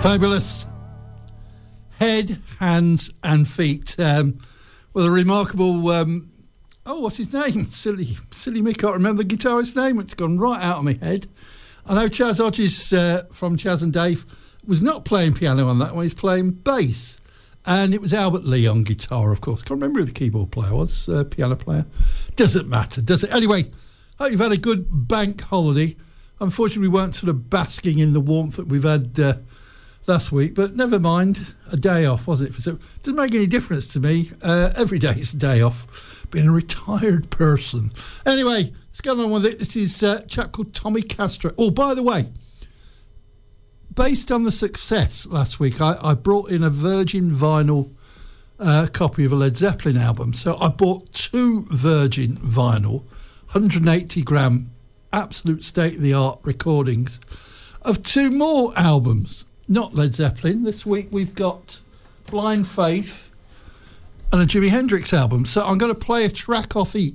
Fabulous. Head, hands and feet. With a remarkable... what's his name? Silly me, can't remember the guitarist's name. It's gone right out of my head. I know Chaz Hodges from Chaz and Dave was not playing piano on that one. He's playing bass. And it was Albert Lee on guitar, of course. Can't remember who the keyboard player was, piano player. Doesn't matter, does it? Anyway, hope you've had a good bank holiday. Unfortunately, we weren't sort of basking in the warmth that we've had last week, but never mind. A day off, was it? So it doesn't make any difference to me. Every day is a day off. Being a retired person. Anyway, let's get on with it. This is a chap called Tommy Castro. Oh, by the way, based on the success last week, I brought in a Virgin vinyl copy of a Led Zeppelin album. So I bought 2 Virgin vinyl, 180 gram, absolute state-of-the-art recordings of 2 more albums, not Led Zeppelin. This week we've got Blind Faith and a Jimi Hendrix album. So I'm going to play a track off each.